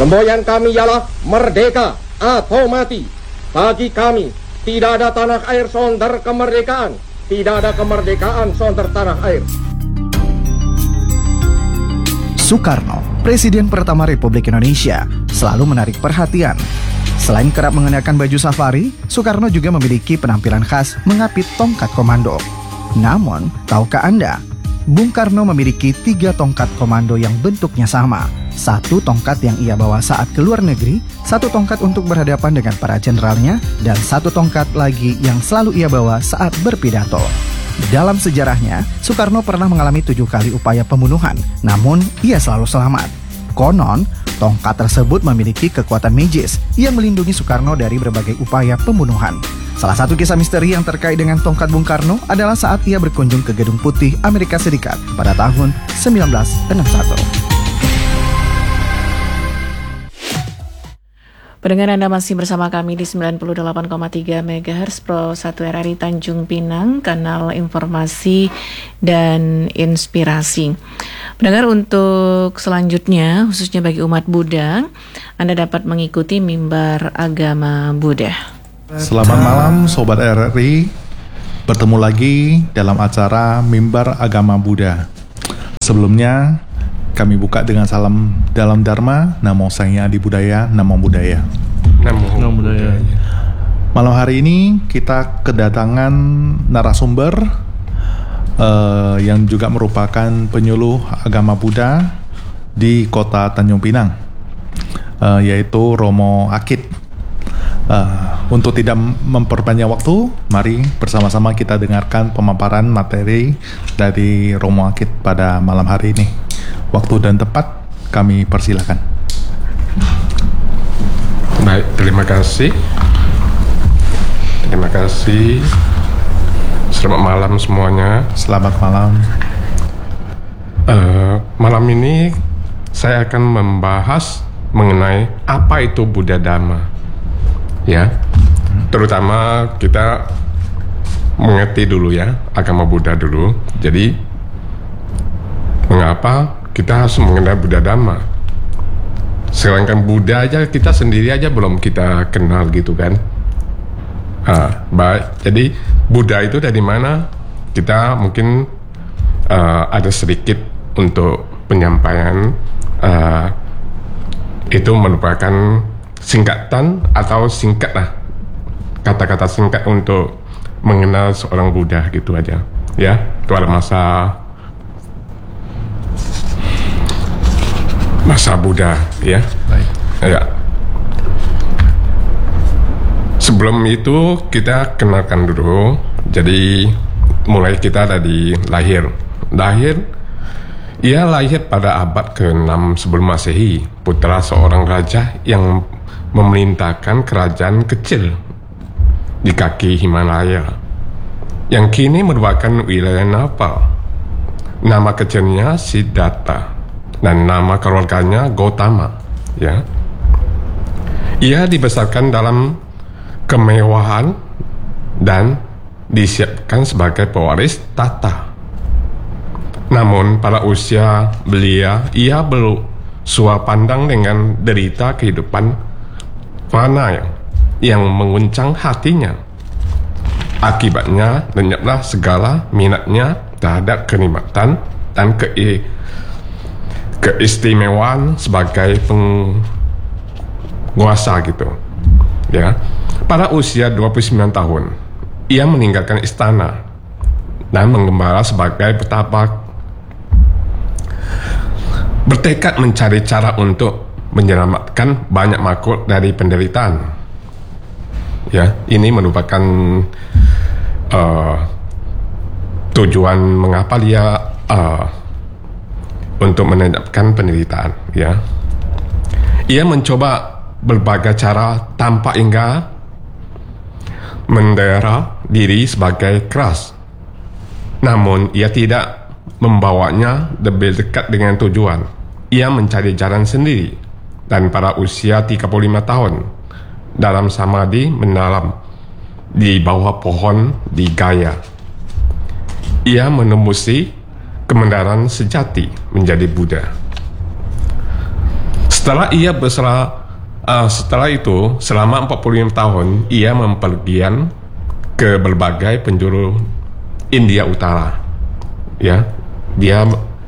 Semboyan kami ialah merdeka atau mati. Bagi kami, tidak ada tanah air sonder kemerdekaan. Tidak ada kemerdekaan sonder tanah air. Soekarno, Presiden pertama Republik Indonesia, selalu menarik perhatian. Selain kerap mengenakan baju safari, Soekarno juga memiliki penampilan khas mengapit tongkat komando. Namun, tahukah Anda, Bung Karno memiliki 3 tongkat komando yang bentuknya sama. 1 tongkat yang ia bawa saat ke luar negeri, 1 tongkat untuk berhadapan dengan para jenderalnya, dan 1 tongkat lagi yang selalu ia bawa saat berpidato. Dalam sejarahnya, Soekarno pernah mengalami 7 kali upaya pembunuhan, namun ia selalu selamat. Konon, tongkat tersebut memiliki kekuatan magis yang melindungi Soekarno dari berbagai upaya pembunuhan. Salah satu kisah misteri yang terkait dengan tongkat Bung Karno adalah saat ia berkunjung ke Gedung Putih Amerika Serikat pada tahun 1961. Pendengar, Anda masih bersama kami di 98,3 MHz Pro 1 RRI Tanjung Pinang, kanal informasi dan inspirasi. Pendengar, untuk selanjutnya, khususnya bagi umat Buddha, Anda dapat mengikuti mimbar agama Buddha. Selamat malam Sobat RRI, bertemu lagi dalam acara Mimbar Agama Buddha. Sebelumnya, kami buka dengan salam dalam Dharma, Namo Sangya Adi Budaya, Namo Buddhaya. Namo Buddhaya. Malam hari ini kita kedatangan narasumber yang juga merupakan penyuluh agama Buddha di kota Tanjung Pinang, yaitu Romo Akid. Untuk tidak memperpanjang waktu, mari bersama-sama kita dengarkan pemaparan materi dari Romo Akid pada malam hari ini. Waktu dan tempat kami persilakan. Baik, terima kasih. Terima kasih. Selamat malam semuanya. Selamat malam. Malam ini saya akan membahas mengenai apa itu Buddha Dhamma. Ya, terutama kita mengerti dulu ya agama Buddha dulu. Jadi mengapa kita harus mengenal Buddha Dhamma? Sedangkan Buddha aja kita sendiri aja belum kita kenal gitu kan. Baik, jadi Buddha itu dari mana? Kita mungkin ada sedikit untuk penyampaian. Itu merupakan singkatan atau singkat lah, kata-kata singkat untuk mengenal seorang Buddha gitu aja. Ya, itu ada masa Buddha ya. Baik. Ya. Sebelum itu kita kenalkan dulu. Jadi mulai kita dari lahir. Ia lahir pada abad ke-6 sebelum Masehi, putra seorang raja yang memerintahkan kerajaan kecil di kaki Himalaya yang kini merupakan wilayah Nepal. Nama kecilnya Siddhartha dan nama keluarganya Gautama. Ya, ia dibesarkan dalam kemewahan dan disiapkan sebagai pewaris tahta. Namun pada usia belia, ia bersua pandang dengan derita kehidupan fana yang menguncang hatinya. Akibatnya lenyaplah segala minatnya terhadap kenikmatan dan keistimewaan sebagai penguasa gitu. Ya. Pada usia 29 tahun, ia meninggalkan istana dan mengembara sebagai petapa, bertekad mencari cara untuk menyelamatkan banyak makhluk dari penderitaan. Ya, ini merupakan tujuan mengapa dia untuk menedapkan penderitaan. Ya, ia mencoba berbagai cara tanpa hingga mendera diri sebagai keras. Namun ia tidak membawanya lebih dekat dengan tujuan. Ia mencari jalan sendiri dan pada usia 35 tahun dalam samadhi mendalam di bawah pohon di Gaya, ia menembusi kebenaran sejati menjadi Buddha. Setelah itu selama 45 tahun ia mempergian ke berbagai penjuru India Utara. Ya, dia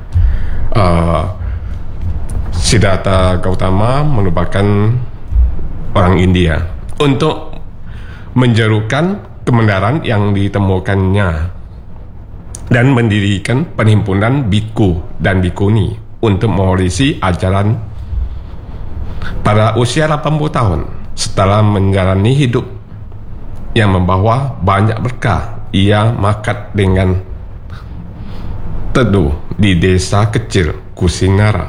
Siddhartha Gautama merupakan orang India untuk menjerukan kebenaran yang ditemukannya dan mendirikan perhimpunan biku dan bikuni untuk mewarisi ajaran. Pada usia 80 tahun setelah menjalani hidup yang membawa banyak berkah, ia makat dengan teduh di desa kecil Kusinara.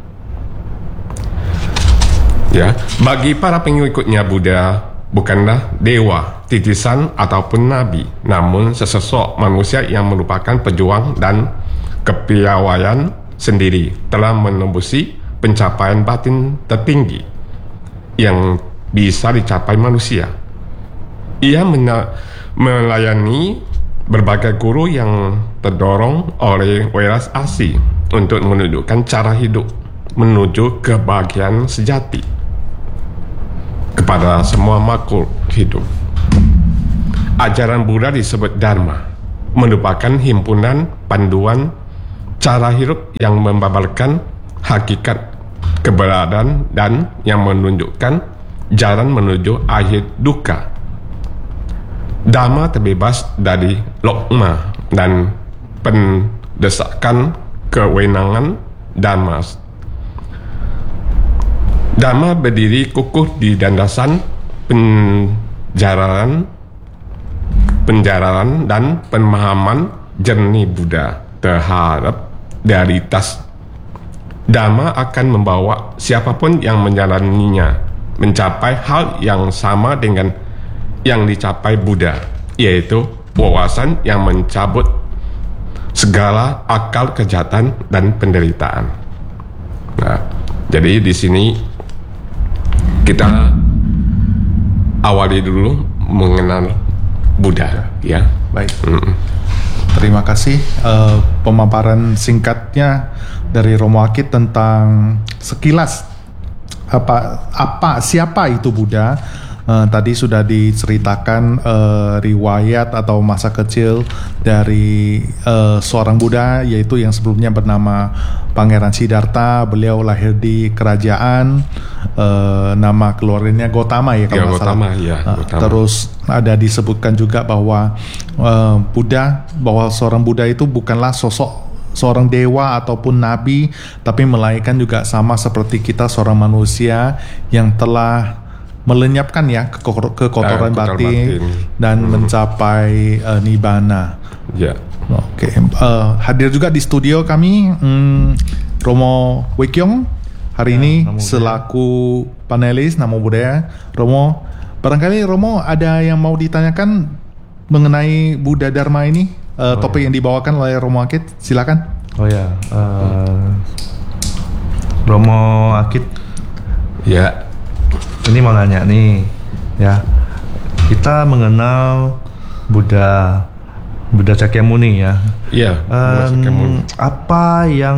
Ya, bagi para pengikutnya Buddha bukanlah dewa, titisan ataupun nabi, namun sesosok manusia yang merupakan pejuang dan kepiawaian sendiri, telah menembusi pencapaian batin tertinggi yang bisa dicapai manusia. Ia melayani berbagai guru yang terdorong oleh welas asih untuk menunjukkan cara hidup menuju kebahagiaan sejati kepada semua makhluk hidup. Ajaran Buddha disebut Dharma, merupakan himpunan panduan cara hidup yang membabarkan hakikat keberadaan dan yang menunjukkan jalan menuju akhir duka. Dhamma terbebas dari dogma dan pendesakan kewenangan Dhamma. Dhamma berdiri kukuh di landasan penjarahan dan pemahaman jernih Buddha terhadap realitas. Dhamma akan membawa siapapun yang menjalaninya mencapai hal yang sama dengan yang dicapai Buddha, yaitu wawasan yang mencabut segala akal kejahatan dan penderitaan. Nah, jadi di sini kita awali dulu mengenal Buddha, ya. Baik. Terima kasih pemaparan singkatnya dari Romo Akit tentang sekilas siapa itu Buddha. Tadi sudah diceritakan riwayat atau masa kecil dari seorang Buddha, yaitu yang sebelumnya bernama Pangeran Siddhartha. Beliau lahir di kerajaan, nama keluarganya Gautama ya kalau nggak salah. Gautama. Terus ada disebutkan juga bahwa bahwa seorang Buddha itu bukanlah sosok seorang dewa ataupun nabi, tapi melainkan juga sama seperti kita, seorang manusia yang telah melenyapkan ya kekotoran batin dan mencapai nibbana. Ya. Oke. Hadir juga di studio kami Romo Wekyong hari ini selaku panelis Namo Buddhaya. Romo, barangkali Romo ada yang mau ditanyakan mengenai Buddha Dharma ini? Topik yang dibawakan oleh Romo Akit, silakan. Oh ya, Romo Akit. Ya. Ini mau nanya nih, ya. Kita mengenal Buddha Shakyamuni ya. Iya. Apa yang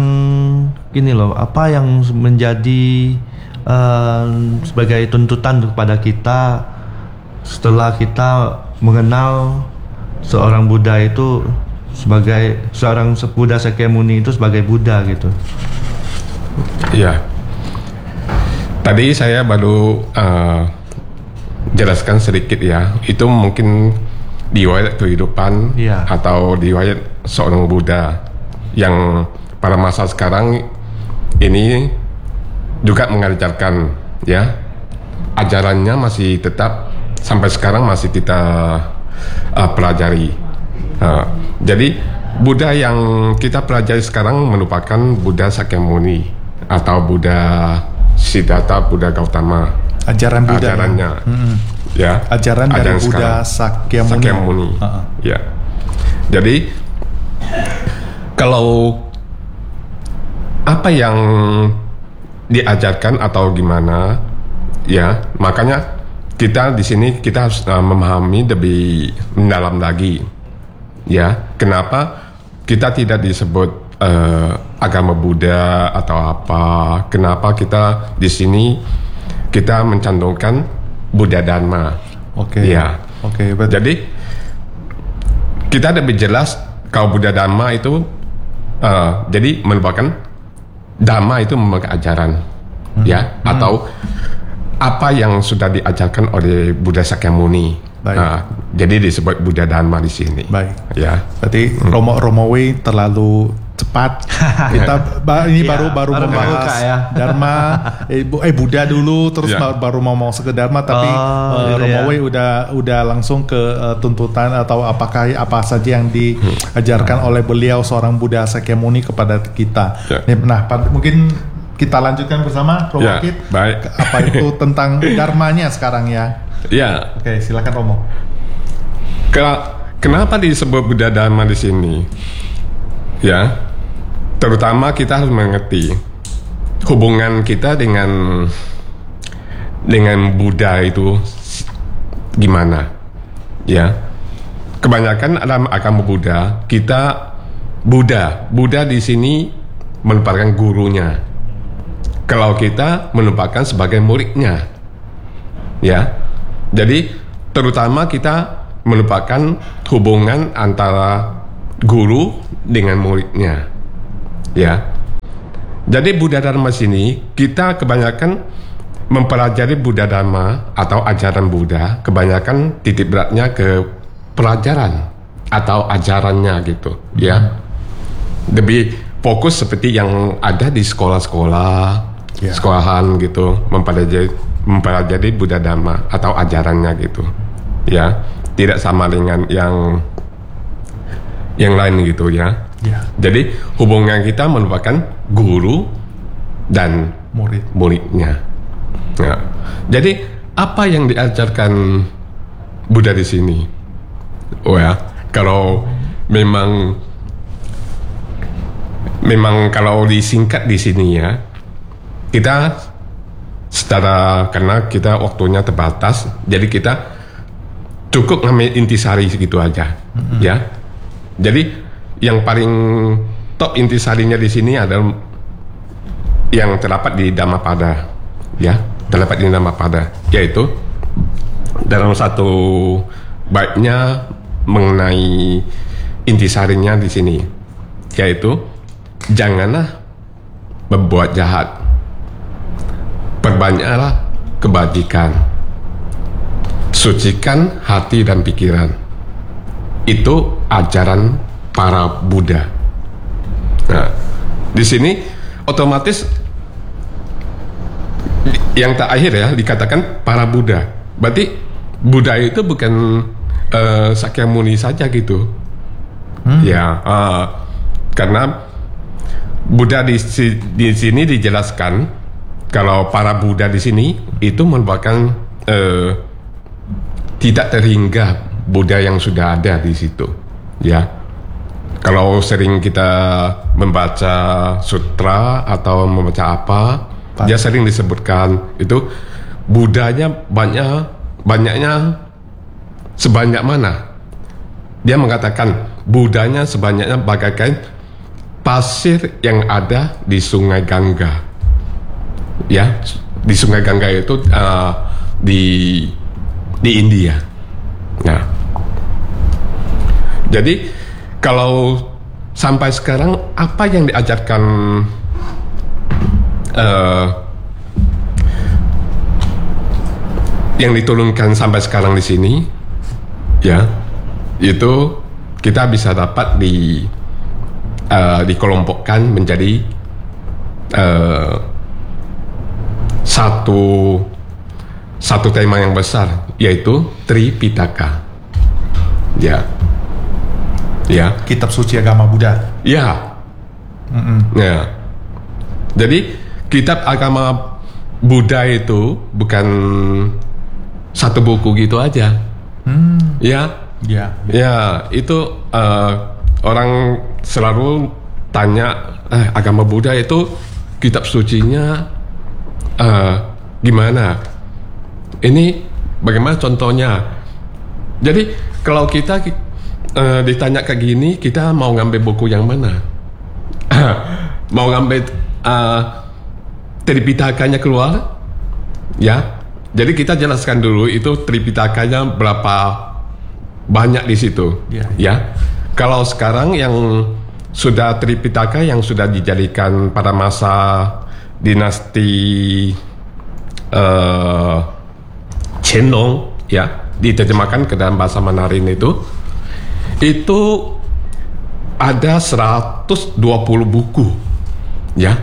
menjadi sebagai tuntutan kepada kita setelah kita mengenal seorang Buddha itu sebagai seorang Buddha Shakyamuni itu sebagai Buddha gitu. Iya. Tadi saya baru jelaskan sedikit ya. Itu mungkin riwayat kehidupan atau riwayat seorang Buddha yang pada masa sekarang ini juga mengajarkan ya. Ajarannya masih tetap sampai sekarang masih kita pelajari. Jadi Buddha yang kita pelajari sekarang merupakan Buddha Shakyamuni atau Buddha Siddhartha Buddha Gautama. Ajarannya. Ya. Ajaran dari Buddha Shakyamuni. Ya. Jadi kalau apa yang diajarkan atau gimana ya, makanya kita di sini kita harus memahami lebih mendalam lagi. Ya, kenapa kita tidak disebut agama Buddha atau apa. Kenapa kita di sini kita mencantumkan Buddha Dharma. Oke. Ya. Oke. Jadi kita lebih jelas kalau Buddha Dharma itu jadi merupakan Dharma itu merupakan ajaran, ya, atau apa yang sudah diajarkan oleh Buddha Sakyamuni. Jadi disebut Buddha Dharma di sini. Baik. Ya. Berarti Romo Wei terlalu cepat. Kita ini baru membahas Dharma. Buddha dulu, terus baru mau masuk ke Dharma. Tapi Romo Wei udah langsung ke tuntutan atau apa saja yang diajarkan oleh beliau seorang Buddha Sakyamuni kepada kita. Nah, mungkin kita lanjutkan bersama Romo Akid. Baik. Apa itu tentang Dharmanya sekarang ya? Ya. Oke, silakan Romo. Kenapa disebut Buddha Dharma di sini? Ya, terutama kita harus mengerti hubungan kita dengan Buddha itu gimana. Ya, kebanyakan dalam agama Buddha Buddha di sini merupakan gurunya. Kalau kita merupakan sebagai muridnya, ya. Jadi terutama kita merupakan hubungan antara guru dengan muridnya, ya. Jadi Buddha Dharma sini kita kebanyakan mempelajari Buddha Dharma atau ajaran Buddha, kebanyakan titik beratnya ke pelajaran atau ajarannya gitu, ya. Lebih fokus seperti yang ada di sekolah-sekolah, sekolahan gitu, mempelajari Buddha Dharma atau ajarannya gitu, ya. Tidak sama dengan yang lain gitu, ya. Jadi hubungan kita merupakan guru dan muridnya. Ya. Jadi apa yang diajarkan Buddha di sini? Kalau memang kalau disingkat di sini ya, kita karena kita waktunya terbatas, jadi kita cukup ngambil intisari segitu aja, ya. Jadi yang paling top intisarinya di sini adalah yang terdapat di Dhammapada, ya, terdapat di Dhammapada, yaitu dalam satu baitnya mengenai intisarinya di sini, yaitu janganlah berbuat jahat, perbanyaklah kebajikan, sucikan hati dan pikiran. Itu ajaran para Buddha. Nah, di sini otomatis yang terakhir ya dikatakan para Buddha. Berarti Buddha itu bukan Sakyamuni saja gitu. Ya, karena Buddha di sini dijelaskan kalau para Buddha di sini itu merupakan tidak terhingga Buddha yang sudah ada di situ, ya. Kalau sering kita membaca sutra atau membaca apa, dia sering disebutkan itu Buddhanya banyaknya sebanyak mana. Dia mengatakan Buddhanya sebanyaknya bagaikan pasir yang ada di Sungai Gangga. Ya, di Sungai Gangga itu di India. Nah, jadi kalau sampai sekarang apa yang diajarkan yang diturunkan sampai sekarang di sini, ya, itu kita bisa dapat dikelompokkan menjadi satu tema yang besar, yaitu Tripitaka, ya. Ya, kitab suci agama Buddha. Ya. Ya. Jadi kitab agama Buddha itu bukan satu buku gitu aja. Ya. Ya, itu orang selalu tanya, agama Buddha itu kitab sucinya gimana? Ini bagaimana contohnya? Jadi kalau kita ditanya kayak gini, kita mau ngambil buku yang mana? mau ngambil Tripitaka-nya keluar, ya. Jadi kita jelaskan dulu itu Tripitaka-nya berapa banyak di situ, ya. Kalau sekarang yang sudah Tripitaka yang sudah dijadikan pada masa dinasti Qianlong, ya, diterjemahkan ke dalam bahasa Mandarin itu ada 120 buku, ya.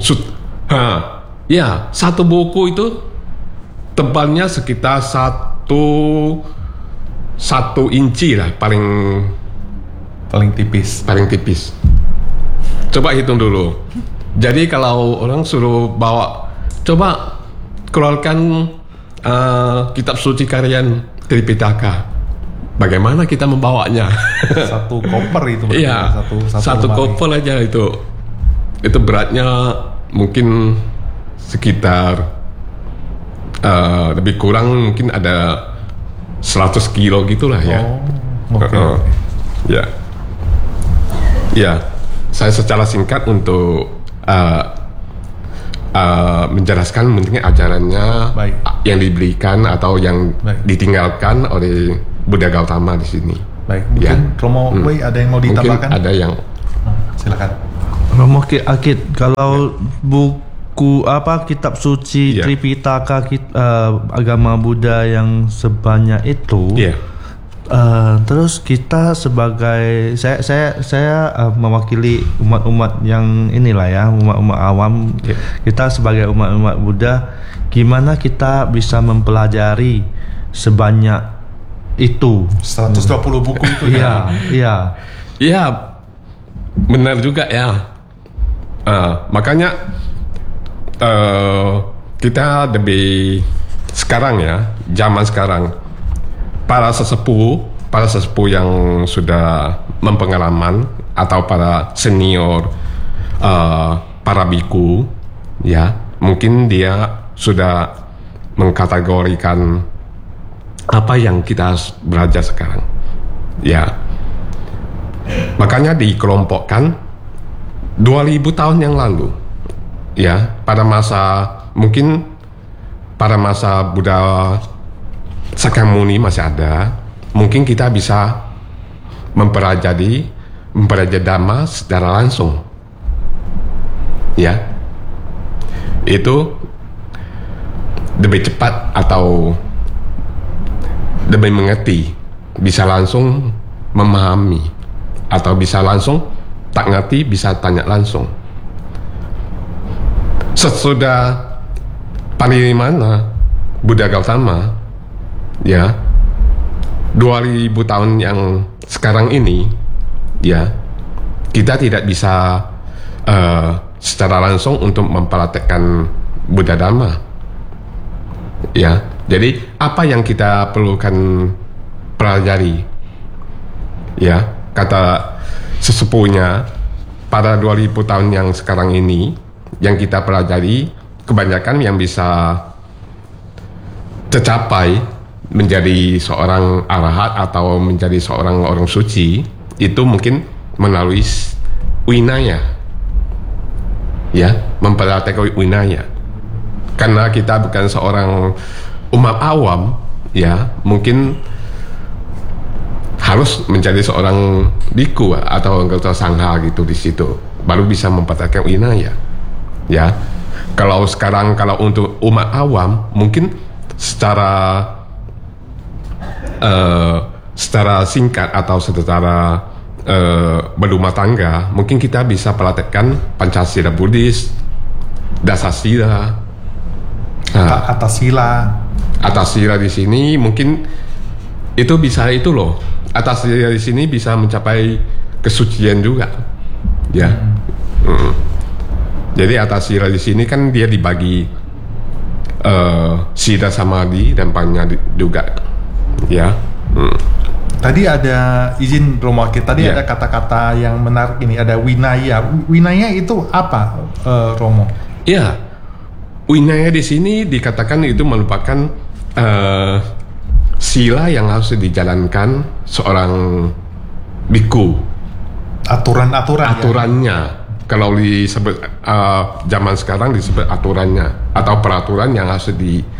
Ya, satu buku itu tebalnya sekitar satu inci lah, paling tipis. Coba hitung dulu. Jadi kalau orang suruh bawa, coba keluarkan kitab suci kalian Tripitaka. Bagaimana kita membawanya? Satu koper itu. Iya, satu koper aja itu. Itu beratnya mungkin sekitar lebih kurang mungkin ada 100 kilo gitulah ya. Ya. Ya, saya secara singkat untuk menjelaskan mungkin ajarannya yang diberikan atau yang ditinggalkan oleh Buddha Gautama di sini. Baik, mungkin ya. Romo Wei ada yang mau ditambahkan? Mungkin ada yang silakan. Romo Akid, kalau buku kitab suci Tripitaka agama Buddha yang sebanyak itu, terus kita sebagai saya mewakili umat-umat yang inilah ya, umat-umat awam, kita sebagai umat-umat Buddha, gimana kita bisa mempelajari sebanyak itu 120 buku itu? Iya, benar juga ya. Makanya kita lebih sekarang ya, zaman sekarang, para sesepuh yang sudah mempengalaman atau para senior, para biku, ya, mungkin dia sudah mengkategorikan apa yang kita belajar sekarang, ya. Makanya dikelompokkan 2000 tahun yang lalu, ya, pada masa Buddha Sakyamuni masih ada, mungkin kita bisa mempelajari Dhamma secara langsung, ya. Itu lebih cepat atau lebih mengerti, bisa langsung memahami, atau bisa langsung tak ngerti, bisa tanya langsung. Sesudah Parinirmana Buddha Gautama, ya, 2000 tahun yang sekarang ini, ya, kita tidak bisa secara langsung untuk mempraktekkan Buddha Dhamma, ya. Jadi apa yang kita perlukan pelajari, ya, kata sesepuhnya, pada 2000 tahun yang sekarang ini yang kita pelajari, kebanyakan yang bisa tercapai menjadi seorang arahat atau menjadi seorang orang suci itu mungkin melalui winaya, ya, mempelajari winaya. Karena kita bukan seorang umat awam, ya, mungkin harus menjadi seorang biku atau anggota sangha gitu di situ, baru bisa mempraktikkan winaya, ya. Kalau sekarang, kalau untuk umat awam, mungkin secara singkat atau secara berumah tangga, mungkin kita bisa praktekkan Pancasila Buddhis, Dasasila, Atasila di sini mungkin itu bisa itu loh. Atasila di sini bisa mencapai kesucian juga, ya. Jadi Atasila di sini kan dia dibagi Sila Samadhi dan Panya juga, ya. Tadi ada izin Romo Akid, tadi ada kata-kata yang menarik ini, ada winaya. Winaya itu apa, Romo? Ya. Winaya di sini dikatakan itu merupakan sila yang harus dijalankan seorang biku. Aturannya. Aturannya. kalau disebut zaman sekarang disebut aturannya atau peraturan yang harus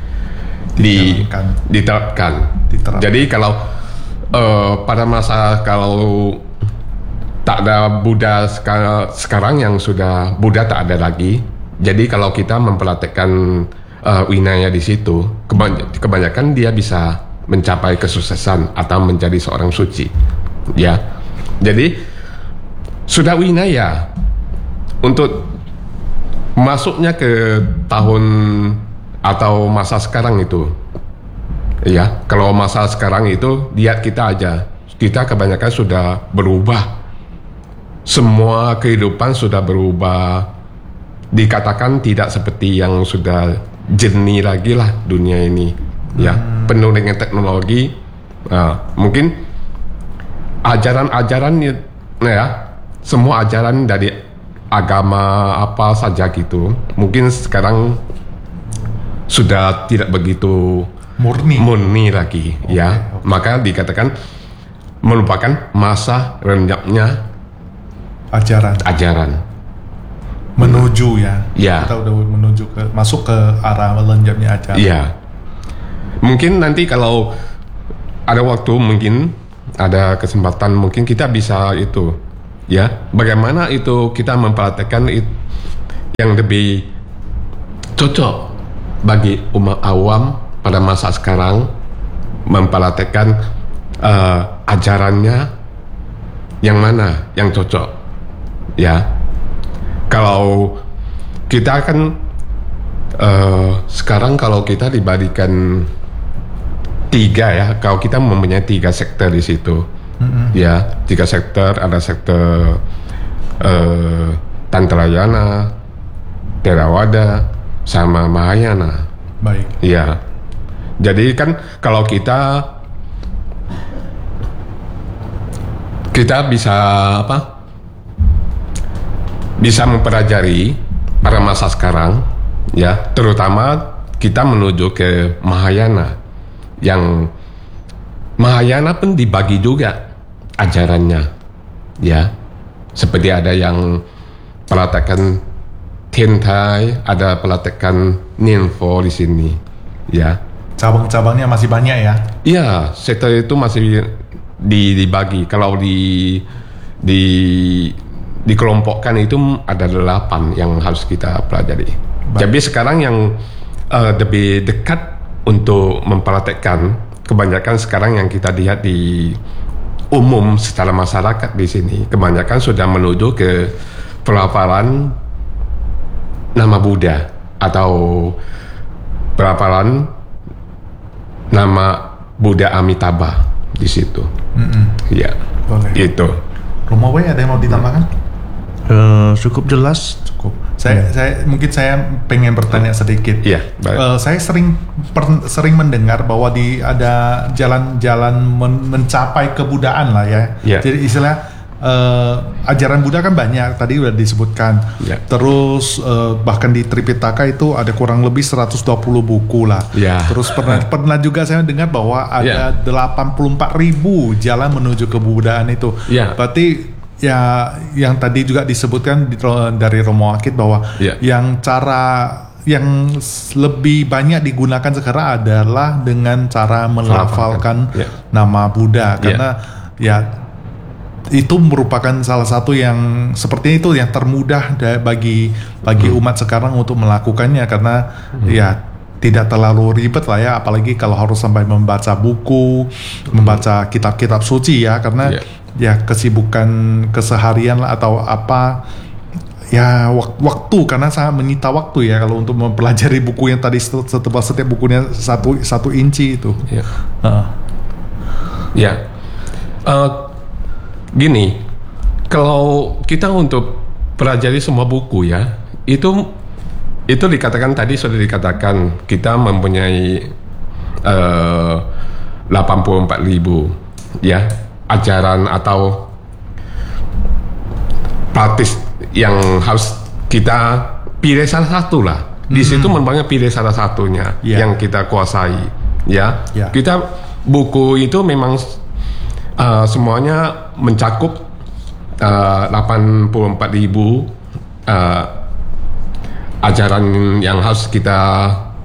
diterapkan. Jadi kalau pada masa kalau tak ada Buddha sekarang yang sudah Buddha tak ada lagi. Jadi kalau kita mempraktekkan winaya di situ, kebanyakan dia bisa mencapai kesuksesan atau menjadi seorang suci. Ya. Jadi sudah winaya untuk masuknya ke tahun atau masa sekarang itu. Ya, kalau masa sekarang itu lihat kita aja. Kita kebanyakan sudah berubah. Semua kehidupan sudah berubah. Dikatakan tidak seperti yang sudah jernih lagi lah dunia ini. Ya, penuh dengan teknologi. Mungkin ajaran-ajaran ya, semua ajaran dari agama apa saja gitu. Mungkin sekarang sudah tidak begitu murni lagi, ya. Maka dikatakan merupakan masa renyapnya ajaran. Menuju ya. Kita udah menuju masuk ke arah lenyapnya ajaran. Iya. Mungkin nanti kalau ada waktu, mungkin ada kesempatan, mungkin kita bisa itu, ya. Bagaimana itu kita mempraktekkan yang lebih cocok bagi umat awam pada masa sekarang, mempraktekkan ajarannya yang mana yang cocok, ya. Kalau kita kan sekarang kalau kita dibandingkan 3 ya, kalau kita mempunyai 3 sektor di situ, ya, 3 sektor, ada sektor Tantrayana, Theravada, sama Mahayana. Baik. Ya, jadi kan kalau kita bisa bisa mempelajari pada masa sekarang, ya, terutama kita menuju ke Mahayana. Yang Mahayana pun dibagi juga ajarannya, ya, seperti ada yang pelatihan Tentai, ada pelatihan Ninfo di sini, ya. Cabang-cabangnya masih banyak ya? Iya, sektor itu masih dibagi. Kalau dikelompokkan itu ada 8 yang harus kita pelajari. Jadi sekarang yang lebih dekat untuk mempraktekkan, kebanyakan sekarang yang kita lihat di umum secara masyarakat di sini, kebanyakan sudah menuju ke pelafalan nama Buddha atau pelafalan nama Buddha Amitabha di situ. Ya, boleh. Itu. Romo, ada yang mau ditambahkan? Cukup jelas. Cukup. Saya mungkin saya pengen bertanya sedikit. Iya. Saya sering mendengar bahwa ada jalan-jalan mencapai kebudaan lah ya. Yeah. Jadi istilah ajaran Buddha kan banyak, tadi udah disebutkan. Yeah. Terus bahkan di Tripitaka itu ada kurang lebih 120 buku lah. Yeah. Terus pernah juga saya dengar bahwa ada 84.000 jalan menuju kebudaan itu. Yeah. Berarti ya, yang tadi juga disebutkan dari Romo Akid bahwa yang cara yang lebih banyak digunakan sekarang adalah dengan cara melafalkan nama Buddha, karena ya itu merupakan salah satu yang seperti itu yang termudah bagi umat sekarang untuk melakukannya, karena ya tidak terlalu ribet lah ya, apalagi kalau harus sampai membaca buku, membaca kitab-kitab suci ya, karena ya kesibukan keseharian lah atau apa ya, waktu, karena sangat menyita waktu ya kalau untuk mempelajari buku yang tadi setebal setiap bukunya 1 inci itu. Gini, kalau kita untuk pelajari semua buku ya, itu dikatakan tadi sudah dikatakan kita mempunyai 84.000 ya ajaran atau praktis yang harus kita pilih salah satu lah. Di situ merupakan pilih salah satunya yang kita kuasai. Ya, kita buku itu memang semuanya mencakup 84.000 ajaran yang harus kita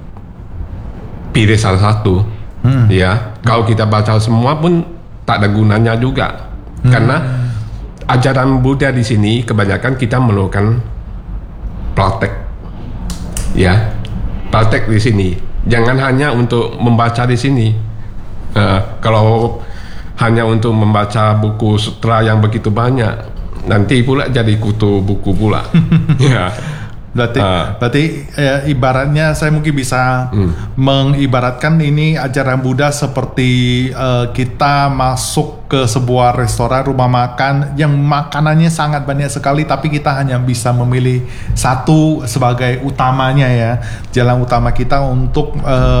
pilih salah satu. Ya, kalau kita baca semua pun tak ada gunanya juga. Karena ajaran Buddha di sini kebanyakan kita melakukan praktek. Ya, praktek di sini. Jangan hanya untuk membaca di sini. Kalau hanya untuk membaca buku sutra yang begitu banyak, nanti pula jadi kutu buku pula. Ya. Berarti ibaratnya saya mungkin bisa mengibaratkan ini ajaran Buddha seperti kita masuk ke sebuah restoran, rumah makan yang makanannya sangat banyak sekali, tapi kita hanya bisa memilih satu sebagai utamanya ya, jalan utama kita untuk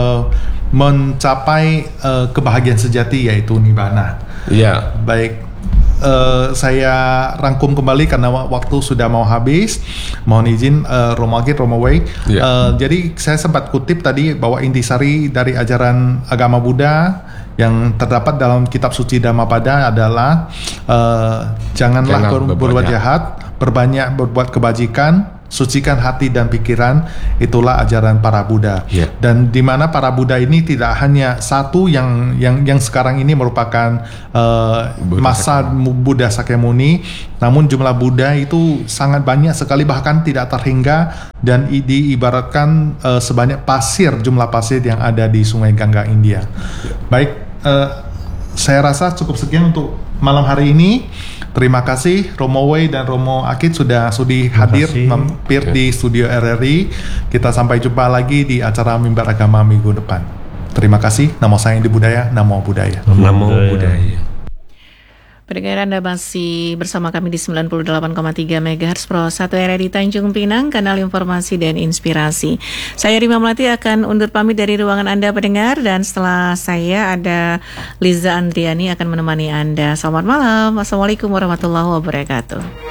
mencapai kebahagiaan sejati, yaitu nibbana. Iya. Baik. Saya rangkum kembali karena waktu sudah mau habis. Mohon izin Romo Akid, Romo Wei. Jadi saya sempat kutip tadi bahwa intisari dari ajaran agama Buddha yang terdapat dalam kitab suci Dhammapada adalah janganlah berbuat jahat, perbanyak berbuat kebajikan, sucikan hati dan pikiran. Itulah ajaran para Buddha. Dan di mana para Buddha ini tidak hanya satu yang sekarang ini merupakan masa Buddha Sakyamuni, namun jumlah Buddha itu sangat banyak sekali, bahkan tidak terhingga, dan diibaratkan sebanyak pasir, jumlah pasir yang ada di Sungai Gangga India. Baik, saya rasa cukup sekian untuk malam hari ini. Terima kasih Romo Wei dan Romo Akid sudah sudi hadir mampir di studio RRI. Kita sampai jumpa lagi di acara Mimbar Agama minggu depan. Terima kasih. Namo Sang Hyang Budaya, Namo Buddhaya. Namo Buddhaya. Pendengar, Anda masih bersama kami di 98,3 MHz Pro 1 RRI Tanjung Pinang, kanal informasi dan inspirasi. Saya Rima Melati akan undur pamit dari ruangan Anda pendengar, dan setelah saya ada Liza Andriani akan menemani Anda. Selamat malam. Wassalamualaikum warahmatullahi wabarakatuh.